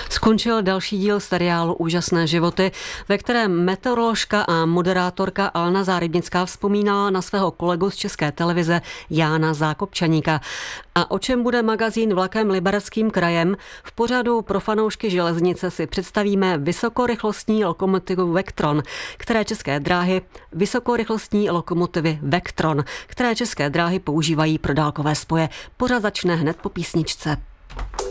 Skončil další díl seriálu Úžasné životy, ve kterém meteoroložka a moderátorka Alena Zárybnická vzpomínala na svého kolegu z České televize Jána Zákopčaníka. A o čem bude magazín Vlakem Libereckým krajem? V pořadu pro fanoušky železnice si představíme vysokorychlostní lokomotivu Vectron, které České dráhy používají pro dálkové spoje. Pořad začne hned po písničce.